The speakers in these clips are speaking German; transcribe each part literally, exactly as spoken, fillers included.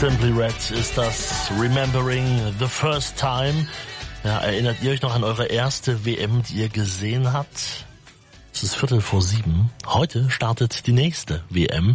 Simply Red ist das Remembering the First Time. Ja, erinnert ihr euch noch an eure erste W M, die ihr gesehen habt? Es ist Viertel vor sieben. Heute startet die nächste W M.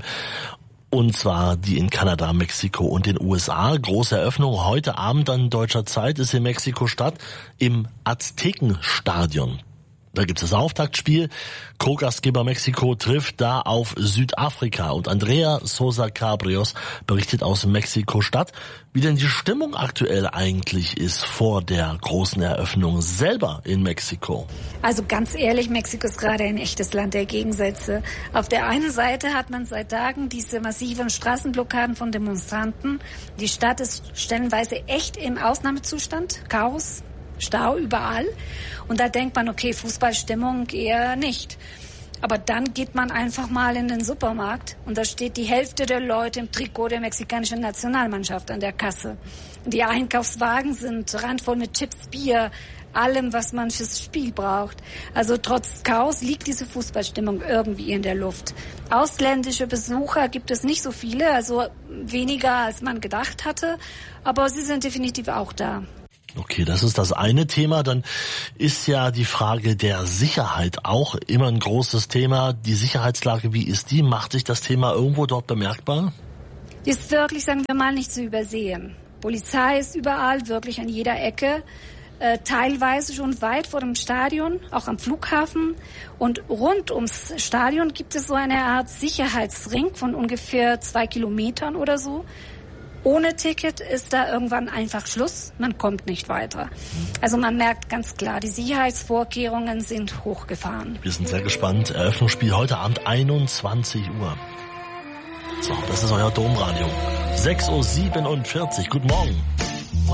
Und zwar die in Kanada, Mexiko und den U S A. Große Eröffnung heute Abend an deutscher Zeit ist in Mexiko-Stadt im Aztekenstadion. Da gibt es das Auftaktspiel. Co-Gastgeber Mexiko trifft da auf Südafrika. Und Andrea Sosa Cabrios berichtet aus Mexiko-Stadt, wie denn die Stimmung aktuell eigentlich ist vor der großen Eröffnung selber in Mexiko. Also ganz ehrlich, Mexiko ist gerade ein echtes Land der Gegensätze. Auf der einen Seite hat man seit Tagen diese massiven Straßenblockaden von Demonstranten. Die Stadt ist stellenweise echt im Ausnahmezustand, Chaos, Stau überall. Und da denkt man, okay, Fußballstimmung eher nicht. Aber dann geht man einfach mal in den Supermarkt und da steht die Hälfte der Leute im Trikot der mexikanischen Nationalmannschaft an der Kasse. Die Einkaufswagen sind randvoll mit Chips, Bier, allem, was man fürs Spiel braucht. Also trotz Chaos liegt diese Fußballstimmung irgendwie in der Luft. Ausländische Besucher gibt es nicht so viele, also weniger als man gedacht hatte, aber sie sind definitiv auch da. Okay, das ist das eine Thema. Dann ist ja die Frage der Sicherheit auch immer ein großes Thema. Die Sicherheitslage, wie ist die? Macht sich das Thema irgendwo dort bemerkbar? Die ist wirklich, sagen wir mal, nicht zu übersehen. Polizei ist überall, wirklich an jeder Ecke. Äh, teilweise schon weit vor dem Stadion, auch am Flughafen. Und rund ums Stadion gibt es so eine Art Sicherheitsring von ungefähr zwei Kilometern oder so. Ohne Ticket ist da irgendwann einfach Schluss, man kommt nicht weiter. Also man merkt ganz klar, die Sicherheitsvorkehrungen sind hochgefahren. Wir sind sehr gespannt. Eröffnungsspiel heute Abend einundzwanzig Uhr. So, das ist euer Domradio. sechs Uhr siebenundvierzig. Guten Morgen.